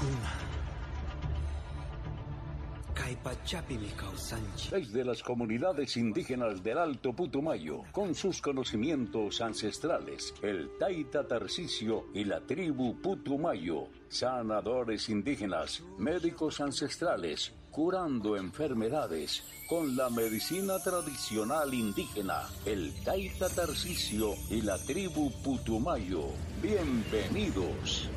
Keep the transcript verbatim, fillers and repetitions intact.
Desde las comunidades indígenas del Alto Putumayo, con sus conocimientos ancestrales, el Taita Tarcisio y la tribu Putumayo, sanadores indígenas, médicos ancestrales, curando enfermedades con la medicina tradicional indígena, el Taita Tarcisio y la tribu Putumayo. Bienvenidos.